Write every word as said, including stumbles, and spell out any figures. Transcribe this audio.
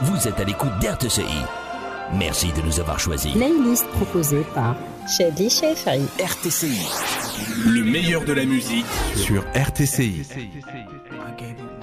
Vous êtes à l'écoute d'R T C I. Merci de nous avoir choisis. Playlist proposée par Shadi Shefri. R T C I. Le meilleur de la musique sur R T C I. I gave you